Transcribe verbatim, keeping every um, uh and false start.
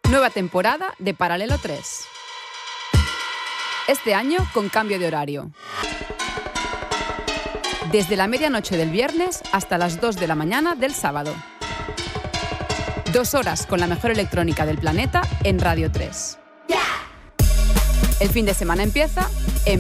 Nueva temporada de Paralelo tres. Este año con cambio de horario. Desde la medianoche del viernes hasta las dos de la mañana del sábado. Dos horas con la mejor electrónica del planeta en Radio tres. El fin de semana empieza